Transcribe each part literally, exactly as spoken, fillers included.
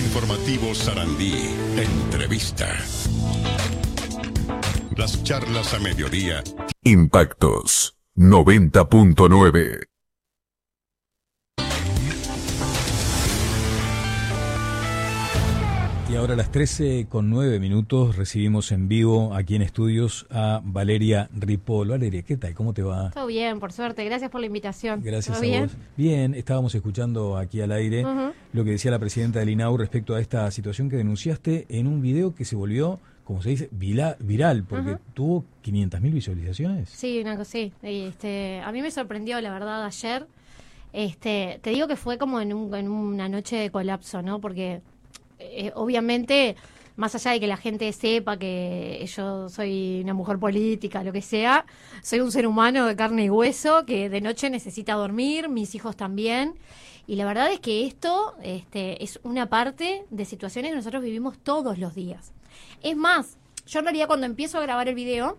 Informativo Sarandí. Entrevista. Las charlas a mediodía. Impactos noventa punto nueve. Y ahora a las trece con nueve minutos recibimos en vivo aquí en estudios a Valeria Ripoll. Valeria, ¿qué tal? ¿Cómo te va? Todo bien, por suerte. Gracias por la invitación. Gracias a bien? vos. Bien, estábamos escuchando aquí al aire uh-huh. lo que decía la presidenta del I N A U respecto a esta situación que denunciaste en un video que se volvió, como se dice, vila, viral, porque uh-huh. tuvo quinientas mil visualizaciones. Sí, una cosa sí. Este, a mí me sorprendió, la verdad, ayer. Este, te digo que fue como en, un, en una noche de colapso, ¿no? Porque Eh, obviamente, más allá de que la gente sepa que yo soy una mujer política, lo que sea, soy un ser humano de carne y hueso que de noche necesita dormir, mis hijos también, y la verdad es que esto este, es una parte de situaciones que nosotros vivimos todos los días. Es más, yo en realidad cuando empiezo a grabar el video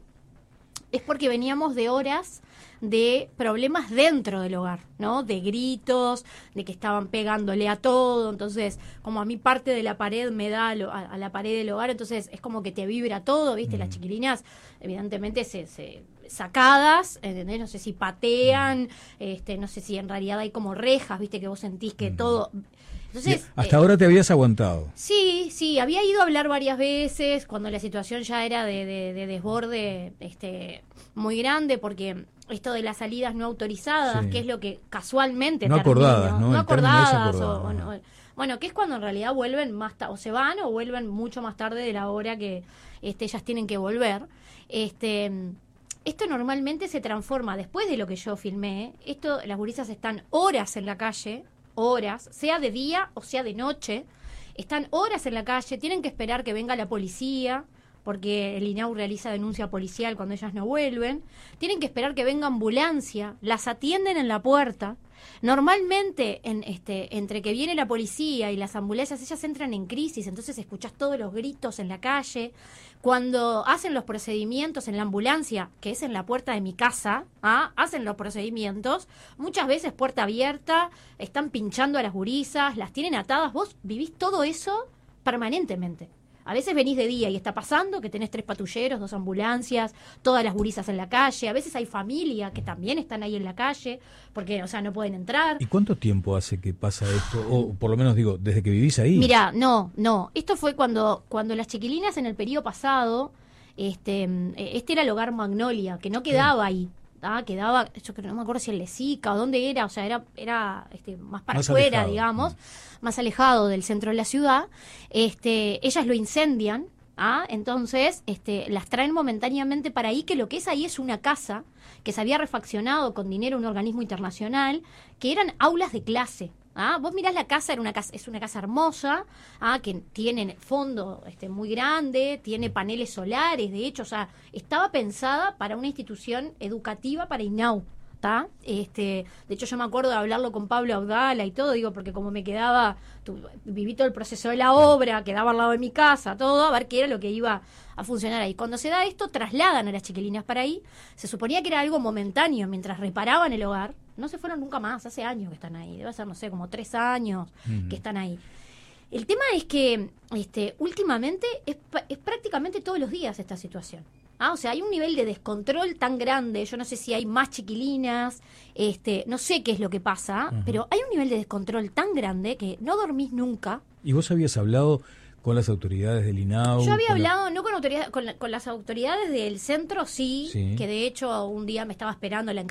es porque veníamos de horas de problemas dentro del hogar, ¿no? De gritos, de que estaban pegándole a todo, entonces como a mí parte de la pared me da a, a la pared del hogar, entonces es como que te vibra todo, ¿viste? Mm. Las chiquilinas evidentemente se, se sacadas, ¿entendés? No sé si patean, este, no sé si en realidad hay como rejas, ¿viste? Que vos sentís que mm. todo... Entonces, hasta eh, ahora te habías aguantado. Sí, sí, había ido a hablar varias veces cuando la situación ya era de, de, de desborde este, muy grande, porque esto de las salidas no autorizadas, sí. que es lo que casualmente no termina, acordadas, ¿no? No acordadas, acordado, o, o no. no, bueno, que es cuando en realidad vuelven más ta- o se van o vuelven mucho más tarde de la hora que este, ellas tienen que volver. Este, esto normalmente se transforma después de lo que yo filmé. Esto, las gurisas están horas en la calle. Horas, sea de día o sea de noche, están horas en la calle, tienen que esperar que venga la policía, porque el I N A U realiza denuncia policial cuando ellas no vuelven, tienen que esperar que venga ambulancia, las atienden en la puerta. Normalmente, en este, entre que viene la policía y las ambulancias, ellas entran en crisis, entonces escuchás todos los gritos en la calle. Cuando hacen los procedimientos en la ambulancia, que es en la puerta de mi casa, ¿ah? hacen los procedimientos, muchas veces puerta abierta, están pinchando a las gurisas, las tienen atadas, vos vivís todo eso permanentemente. A veces venís de día y está pasando que tenés tres patrulleros, dos ambulancias, todas las gurisas en la calle. A veces hay familia que también están ahí en la calle porque, o sea, no pueden entrar. ¿Y cuánto tiempo hace que pasa esto? O por lo menos digo, desde que vivís ahí. Mira, no, no. Esto fue cuando cuando las chiquilinas en el periodo pasado, este, este era el hogar Magnolia, que no quedaba ahí. Ah, quedaba, yo creo, no me acuerdo si en Lezica o dónde era, o sea, era era este, más para más afuera, alejado. digamos, mm. más alejado del centro de la ciudad. Este, ellas lo incendian, ¿ah? Entonces este, las traen momentáneamente para ahí, que lo que es ahí es una casa que se había refaccionado con dinero de un organismo internacional, que eran aulas de clase. ¿Ah? Vos mirás la casa, era una casa, es una casa hermosa, ¿ah? Que tiene fondo este, muy grande, tiene paneles solares, de hecho, o sea, estaba pensada para una institución educativa para I N A U, ¿tá? Este, de hecho, yo me acuerdo de hablarlo con Pablo Audala y todo, digo, porque como me quedaba, tu, viví todo el proceso de la obra, quedaba al lado de mi casa, todo, a ver qué era lo que iba a funcionar ahí. Cuando se da esto, trasladan a las chiquilinas para ahí, se suponía que era algo momentáneo, mientras reparaban el hogar. No se fueron nunca más, hace años que están ahí, debe ser, no sé, como tres años uh-huh. que están ahí. El tema es que este, últimamente es, es prácticamente todos los días esta situación. Ah, o sea, hay un nivel de descontrol tan grande, yo no sé si hay más chiquilinas, este, no sé qué es lo que pasa, uh-huh. pero hay un nivel de descontrol tan grande que no dormís nunca. ¿Y vos habías hablado con las autoridades del I N A U? Yo había con hablado, la... no con autoridades, con, la, con las autoridades del centro, sí, sí, que de hecho un día me estaba esperando la